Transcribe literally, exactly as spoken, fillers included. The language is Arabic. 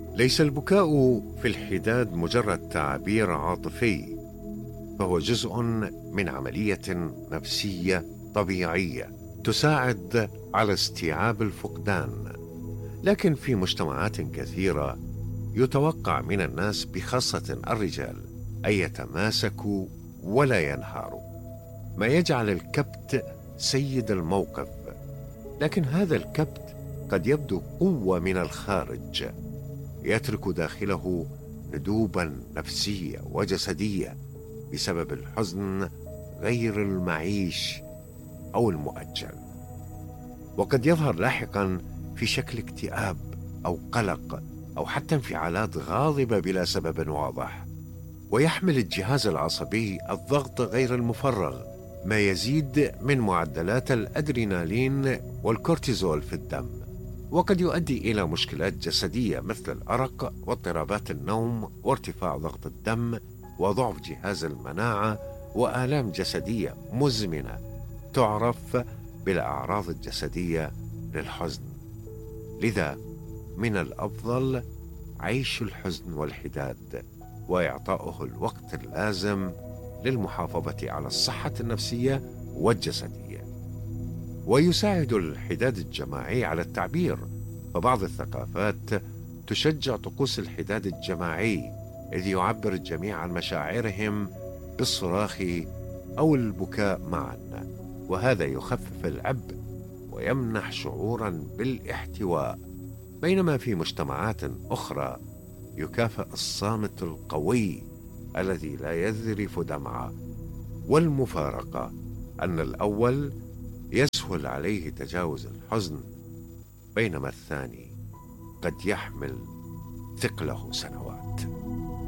ليس البكاء في الحداد مجرد تعبير عاطفي، فهو جزء من عملية نفسية طبيعية تساعد على استيعاب الفقدان. لكن في مجتمعات كثيرة يتوقع من الناس بخاصة الرجال أن يتماسكوا ولا ينهاروا، ما يجعل الكبت سيد الموقف. لكن هذا الكبت قد يبدو قوة من الخارج، يترك داخله ندوبا نفسية وجسدية بسبب الحزن غير المعيش أو المؤجل، وقد يظهر لاحقا في شكل اكتئاب أو قلق أو حتى انفعالات غاضبة بلا سبب واضح. ويحمل الجهاز العصبي الضغط غير المفرغ، ما يزيد من معدلات الأدرينالين والكورتيزول في الدم، وقد يؤدي إلى مشكلات جسدية مثل الأرق واضطرابات النوم وارتفاع ضغط الدم وضعف جهاز المناعة وآلام جسدية مزمنة تعرف بالأعراض الجسدية للحزن. لذا من الأفضل عيش الحزن والحداد وإعطاؤه الوقت اللازم للمحافظة على الصحة النفسية والجسدية. ويساعد الحداد الجماعي على التعبير، فبعض الثقافات تشجع طقوس الحداد الجماعي، إذ يعبر الجميع عن مشاعرهم بالصراخ أو البكاء معا، وهذا يخفف العبء ويمنح شعورا بالاحتواء. بينما في مجتمعات أخرى يكافئ الصامت القوي الذي لا يذرف دمعه. والمفارقة أن الأول يسهل عليه تجاوز الحزن، بينما الثاني قد يحمل ثقله سنوات.